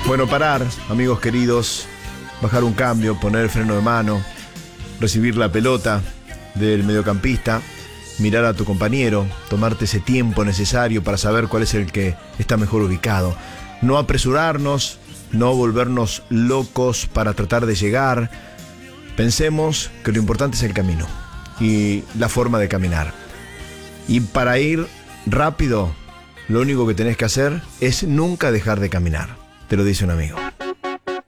Bueno, parar, amigos queridos, bajar un cambio, poner el freno de mano, recibir la pelota del mediocampista, mirar a tu compañero, tomarte ese tiempo necesario para saber cuál es el que está mejor ubicado. No apresurarnos, no volvernos locos para tratar de llegar. Pensemos que lo importante es el camino y la forma de caminar. Y para ir rápido, lo único que tenés que hacer es nunca dejar de caminar. Te lo dice un amigo.